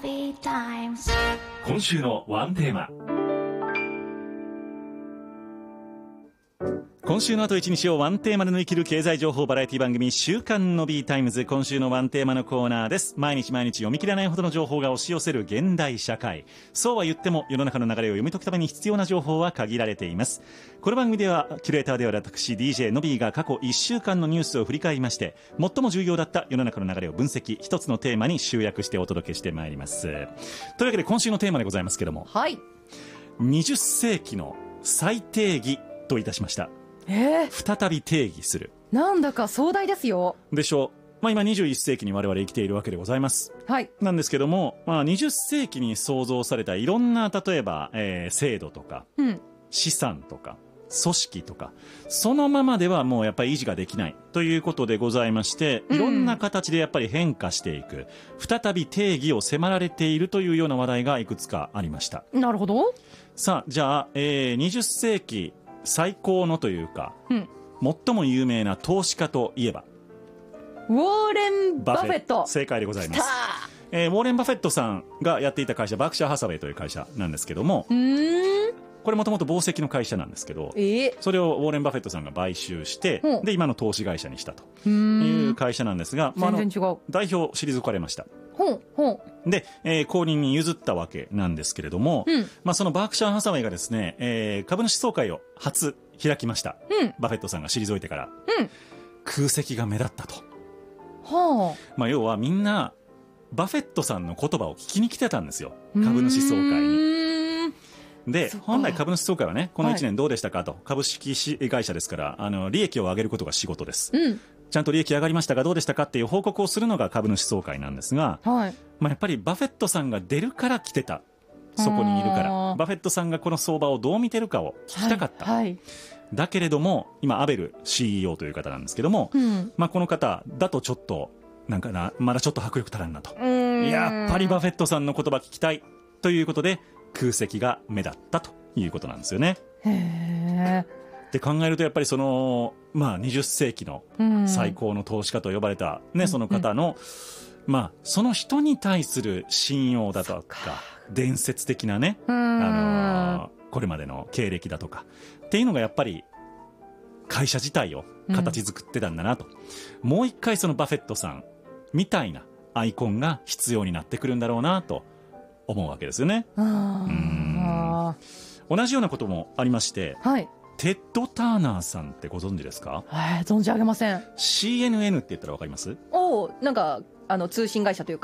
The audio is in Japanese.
今週のワンテーマ。今週のあと一日をワンテーマで乗り切る経済情報バラエティ番組週刊の B タイムズ。今週のワンテーマのコーナーです。毎日読み切らないほどの情報が押し寄せる現代社会。そうは言っても世の中の流れを読み解くために必要な情報は限られています。この番組ではキュレーターである私 DJ の B が過去1週間のニュースを振り返りまして、最も重要だった世の中の流れを分析、一つのテーマに集約してお届けしてまいります。というわけで今週のテーマでございますけども、 はい、 20世紀の再定義といたしました。再び定義する。 なんだか壮大ですよ。 でしょう。今21世紀に我々生きているわけでございます。 はい。 なんですけども、20世紀に創造されたいろんな、例えば、制度とか、資産とか、組織とか、そのままではもうやっぱり維持ができないということでございまして、いろんな形でやっぱり変化していく、再び定義を迫られているというような話題がいくつかありました。 なるほど。 さあ、じゃあ、20世紀最高のというか、最も有名な投資家といえばウォーレン・バフェット。 正解でございます。ウォーレン・バフェットさんがやっていた会社、バークシャー・ハサウェイという会社なんですけども、これもともと紡績の会社なんですけど、それをウォーレン・バフェットさんが買収して、で今の投資会社にしたという会社なんですが、 全然違う。 代表退かれました。で、後任に譲ったわけなんですけれども、そのバークシャー・ハサウェイがですね、株主総会を初開きました。バフェットさんが退いてから、空席が目立ったと。要はみんなバフェットさんの言葉を聞きに来てたんですよ、株主総会に。で、本来株主総会はね、この1年どうでしたかと、株式会社ですから利益を上げることが仕事です、ちゃんと利益上がりましたがどうでしたかっていう報告をするのが株主総会なんですが、やっぱりバフェットさんが出るから来てた、そこにいるからバフェットさんがこの相場をどう見てるかを聞きたかった、だけれども今アベル CEO という方なんですけども、この方だとちょっとなんかな、まだちょっと迫力足らんなと、やっぱりバフェットさんの言葉聞きたいということで空席が目立ったということなんですよね。で考えるとやっぱりその、20世紀の最高の投資家と呼ばれた、その方の、その人に対する信用だとか伝説的なね、これまでの経歴だとかっていうのがやっぱり会社自体を形作ってたんだなと、もう一回そのバフェットさんみたいなアイコンが必要になってくるんだろうなと思うわけですよね。同じようなこともありまして、テッド・ターナーさんってご存知ですか？ 存じ上げません。 CNN って言ったら分かります？ なんか通信会社というか